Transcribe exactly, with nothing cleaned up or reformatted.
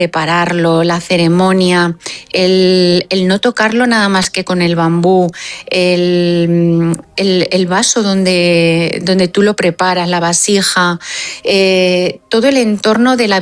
prepararlo, la ceremonia, el, el no tocarlo nada más que con el bambú, el, el, el vaso donde, donde tú lo preparas, la vasija, eh, todo el entorno de la